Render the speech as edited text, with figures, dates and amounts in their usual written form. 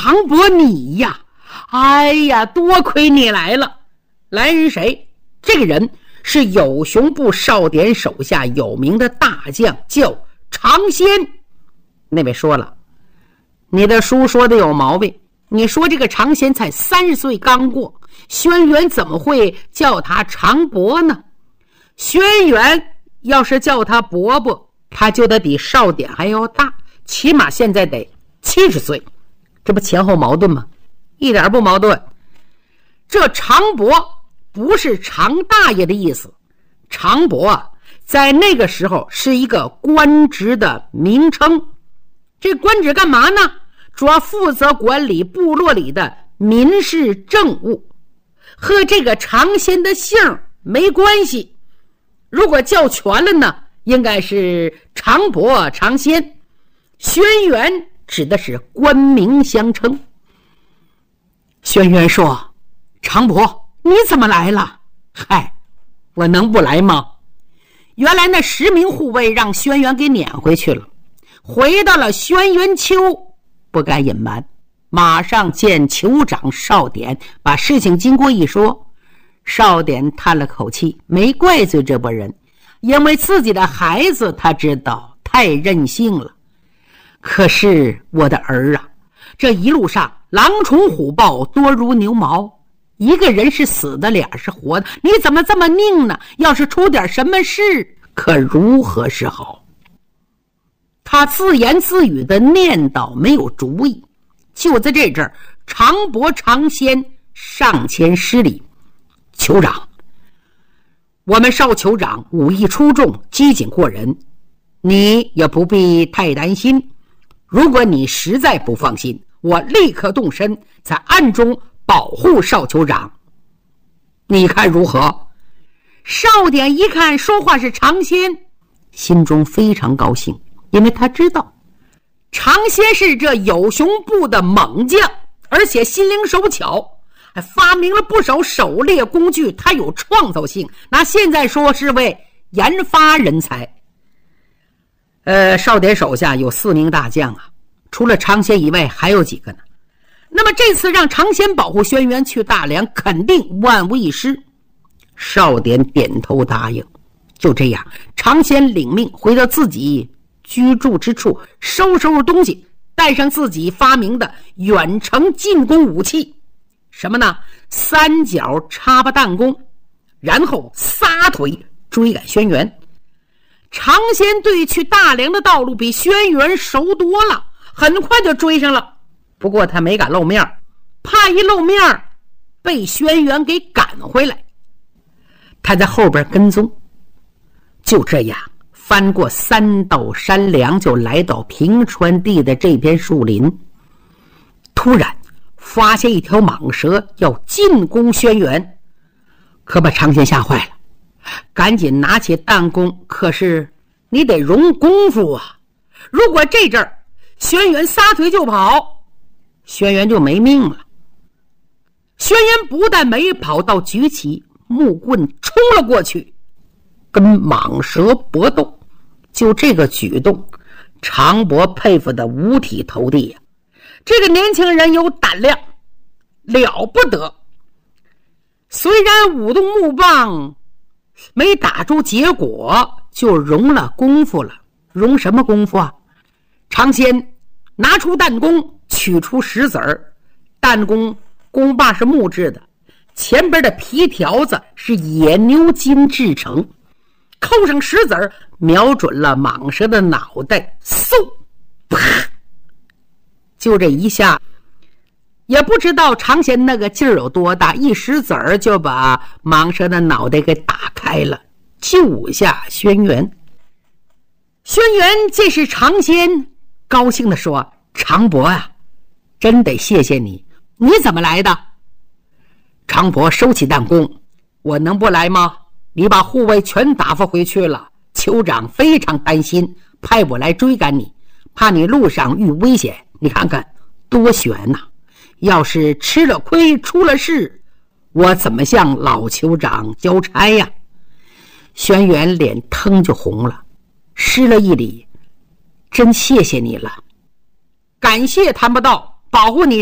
常伯你呀，哎呀，多亏你来了。来人谁？这个人是有熊部少典手下有名的大将，叫常先。那位说了，你的书说的有毛病，你说这个常先才30岁刚过，轩辕怎么会叫他常伯呢？轩辕要是叫他伯伯，他就得比少典还要大，起码现在得70岁，这不前后矛盾吗？一点不矛盾。这常伯不是常大爷的意思，常伯啊，在那个时候是一个官职的名称。这官职干嘛呢？主要负责管理部落里的民事政务，和这个常先的姓没关系。如果叫全了呢，应该是常伯、常先。轩辕指的是官名相称。轩辕说：常伯，你怎么来了？嗨，我能不来吗？原来那10名护卫让轩辕给撵回去了，回到了轩辕丘，不敢隐瞒，马上见酋长少典，把事情经过一说。少典叹了口气，没怪罪这拨人，因为自己的孩子他知道太任性了。可是我的儿啊，这一路上狼虫虎豹多如牛毛，一个人是死的，俩是活的，你怎么这么拧呢？要是出点什么事，可如何是好？他自言自语的念叨，没有主意。就在这阵儿，常伯、常先上前施礼：酋长，我们少酋长武艺出众，机警过人，你也不必太担心。如果你实在不放心，我立刻动身，在暗中保护少酋长，你看如何？少典一看说话是常先，心中非常高兴，因为他知道常先是这有熊部的猛将，而且心灵手巧，还发明了不少狩猎工具，他有创造性，那现在说是位研发人才。少典手下有4名大将啊，除了常先以外还有几个呢。那么这次让常先保护轩辕去大梁，肯定万无一失。少典点头答应。就这样，常先领命回到自己居住之处，收拾东西，带上自己发明的远程进攻武器，什么呢？3角插巴弹弓，然后撒腿追赶轩辕。常先对去大梁的道路比轩辕熟多了，很快就追上了。不过他没敢露面，怕一露面被轩辕给赶回来。他在后边跟踪。就这样翻过3道山梁，就来到平川地的这片树林。突然发现一条蟒蛇要进攻轩辕，可把常先吓坏了，赶紧拿起弹弓。可是你得容功夫啊，如果这阵儿轩辕撒腿就跑，轩辕就没命了。轩辕不但没跑，到举起木棍冲了过去，跟蟒蛇搏斗。就这个举动，常伯佩服的五体投地呀！这个年轻人有胆量，了不得。虽然舞动木棒没打出结果，就容了功夫了。容什么功夫啊？常先拿出弹弓，取出石子儿，弹弓弓把是木质的，前边的皮条子是野牛筋制成，扣上石子儿，瞄准了蟒蛇的脑袋，嗖，啪！就这一下，也不知道常先那个劲儿有多大，一石子儿就把蟒蛇的脑袋给打开了，救下轩辕。轩辕见是常先，高兴地说：“常伯啊，真得谢谢你，你怎么来的？”常伯收起弹弓：“我能不来吗？你把护卫全打发回去了，酋长非常担心，派我来追赶你，怕你路上遇危险。你看看多悬呐！要是吃了亏出了事，我怎么向老酋长交差呀？”轩辕脸腾就红了，施了一礼：“真谢谢你了。”“感谢谈不到，保护你